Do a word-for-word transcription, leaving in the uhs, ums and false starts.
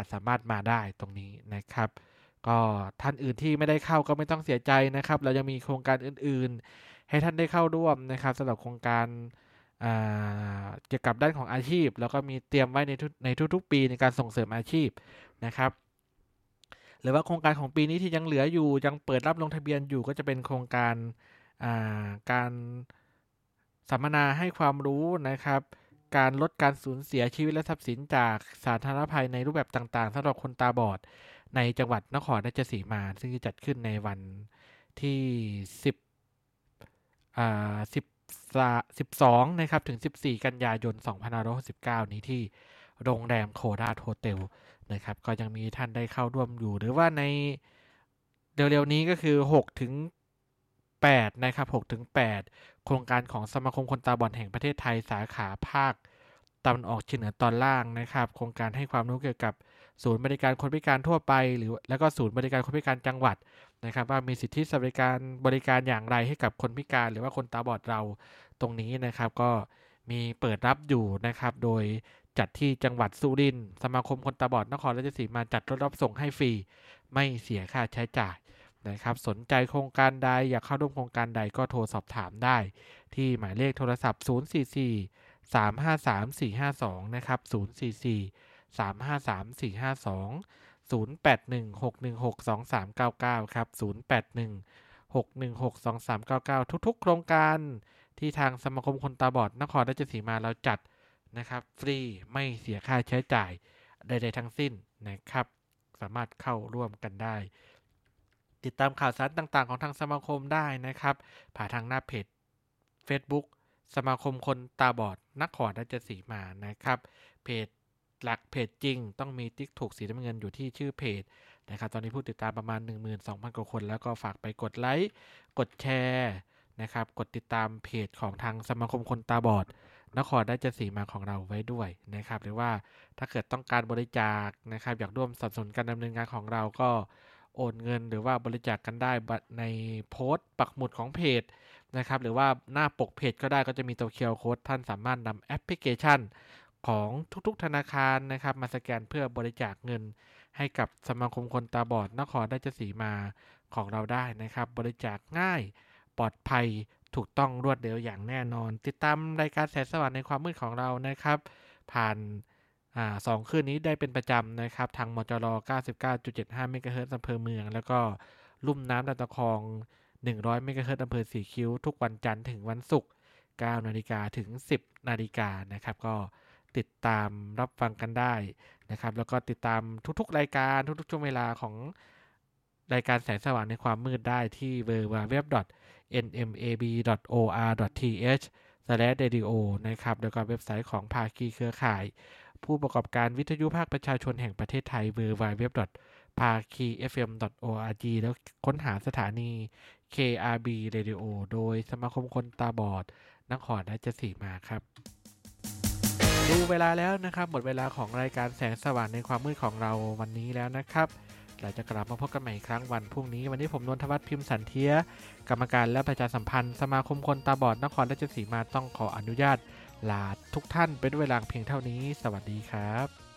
สามารถมาได้ตรงนี้นะครับก็ท่านอื่นที่ไม่ได้เข้าก็ไม่ต้องเสียใจนะครับเรายังมีโครงการอื่นๆให้ท่านได้เข้าร่วมนะครับสำหรับโครงการเกี่ยวกับด้านของอาชีพแล้วก็มีเตรียมไว้ในทุกในทุกๆปีในการส่งเสริมอาชีพนะครับหรือว่าโครงการของปีนี้ที่ยังเหลืออยู่ยังเปิดรับลงทะเบียนอยู่ก็จะเป็นโครงการการสัมมนาให้ความรู้นะครับการลดการสูญเสียชีวิตและทรัพย์สินจากสาธารณภัยในรูปแบบต่างๆสำหรับคนตาบอดในจังหวัดนครราชสีมาซึ่งจะจัดขึ้นในวันที่สิบอ่าสิบสิบสองนะครับถึงสิบสี่กันยายนสองพันห้าร้อยหกสิบเก้านี้ที่โรงแรมโคราชโฮเทลนะครับก็ยังมีท่านได้เข้าร่วมอยู่หรือว่าในเร็วๆนี้ก็คือหกถึงแปดนะครับหกถึงแปดโครงการของสมาคมคนตาบอดแห่งประเทศไทยสาขาภาคตะวันออกเฉียงเหนือตอนล่างนะครับโครงการให้ความรู้เกี่ยวกับศูนย์บริการคนพิการทั่วไปหรือแล้วก็ศูนย์บริการคนพิการจังหวัดนะครับว่ามีสิทธิบริการบริการอย่างไรให้กับคนพิการหรือว่าคนตาบอดเราตรงนี้นะครับก็มีเปิดรับอยู่นะครับโดยจัดที่จังหวัดสุรินทร์สมาคมคนตาบอดนครราชสีมาจัดรถรับส่งให้ฟรีไม่เสียค่าใช้จ่ายนะครับสนใจโครงการใดอยากเข้าร่วมโครงการใดก็โทรสอบถามได้ที่หมายเลขโทรศัพท์ศูนย์ สี่ สี่ สาม ห้า สาม สี่ ห้า สองนะครับศูนย์ สี่ สี่ สาม ห้า สาม สี่ ห้า สอง ศูนย์ แปด หนึ่ง หก หนึ่ง หก สอง สาม เก้า เก้าครับศูนย์ แปด หนึ่ง หก หนึ่ง หก สอง สาม เก้า เก้าทุกๆโครงการที่ทางสมาคมคนตาบอดนครราชสีมาเราจัดนะครับฟรีไม่เสียค่าใช้จ่ายใดๆทั้งสิ้นนะครับสามารถเข้าร่วมกันได้ติดตามข่าวสารต่างๆของทางสมาคมได้นะครับผ่านทางหน้าเพจ Facebook สมาคมคนตาบอดนครราชสีมานะครับเพจหลักเพจจริงต้องมีติ๊กถูกสีน้ำเงินอยู่ที่ชื่อเพจนะครับตอนนี้ผู้ติดตามประมาณ หนึ่งหมื่นสองพัน กว่าคนแล้วก็ฝากไปกดไลค์กดแชร์นะครับกดติดตามเพจของทางสมาคมคนตาบอดนครราชสีมาของเราไว้ด้วยนะครับหรือว่าถ้าเกิดต้องการบริจาคนะครับอยากร่วมสนับสนุนการดำเนินงานของเราก็โอนเงินหรือว่าบริจาค ก, กันได้ในโพสต์ปักหมุดของเพจนะครับหรือว่าหน้าปกเพจก็ได้ก็จะมีตัว คิว อาร์ Code ท่านสามารถนำแอปพลิเคชันของทุกๆธนาคารนะครับมาสแกนเพื่อบริจาคเงินให้กับสมาคมคนตาบอดนครราชสีมาของเราได้นะครับบริจาคง่ายปลอดภัยถูกต้องรวดเร็วอย่างแน่นอนติดตามรายการแสงสว่างในความมืดของเรานะครับผ่านอ่าสองคืนนี้ได้เป็นประจำนะครับทางมจร เก้าสิบเก้าจุดเจ็ดห้า เมกะเฮิรตซ์อำเภอเมืองแล้วก็ลุ่มน้ำลำตะคองหนึ่งร้อยเมกะเฮิรตซ์อำเภอสีคิ้วทุกวันจันทร์ถึงวันศุกร์ เก้า นาฬิกาถึง สิบ นาฬิกานะครับก็ติดตามรับฟังกันได้นะครับแล้วก็ติดตามทุกๆรายการทุกๆช่วงเวลาของรายการแสงสว่างในความมืดได้ที่ ดับเบิลยู ดับเบิลยู ดับเบิลยู ดอท เอ็น เอ็ม เอ บี ดอท โอ อาร์ ดอท ที เอช สแลช เรดิโอ นะครับแล้วก็เว็บไซต์ของภาคีเครือข่ายผู้ประกอบการวิทยุภาคประชาชนแห่งประเทศไทย ดับเบิลยู ดับเบิลยู ดับเบิลยู ดอท ภาคี เอฟ เอ็ม ดอท โอ อาร์ จี แล้วค้นหาสถานี เค อาร์ บี Radio โดยสมาคมคนตาบอดนครราชสีมาครับดูเวลาแล้วนะครับหมดเวลาของรายการแสงสว่างในความมืดของเราวันนี้แล้วนะครับเราจะกลับมาพบกันใหม่อีกครั้งวันพรุ่งนี้วันนี้ผมนนทวัฒน์พิมพ์สันเทียกรรมการและประชาสัมพันธ์สมาคมคนตาบอดนครราชสีมาต้องขออนุญาตลาทุกท่านไปด้วยเวลาเพียงเท่านี้สวัสดีครับ